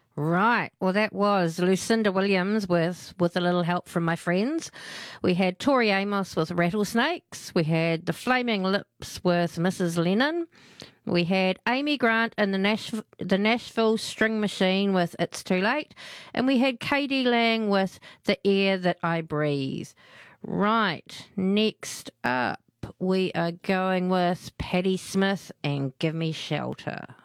Right. Well, that was Lucinda Williams with a little help from my friends. We had Tori Amos with Rattlesnakes. We had the Flaming Lips with Mrs. Lennon. We had Amy Grant and the Nashville String Machine with It's Too Late. And we had Katie Lang with The Air That I Breathe. Right. Next up, we are going with Patti Smith and Give Me Shelter.